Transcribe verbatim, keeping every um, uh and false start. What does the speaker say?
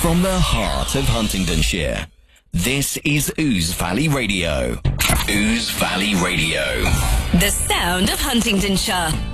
From the heart of Huntingdonshire, this is Ouse Valley Radio. Ouse Valley Radio. The sound of Huntingdonshire.